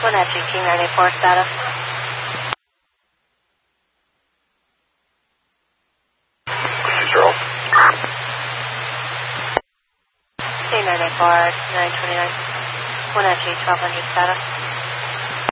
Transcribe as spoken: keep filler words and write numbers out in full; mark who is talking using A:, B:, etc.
A: Wenatchee, King nine eight four, status.
B: Charles.
A: King nine eight four, nine twenty-nine. Wenatchee, twelve hundred, status.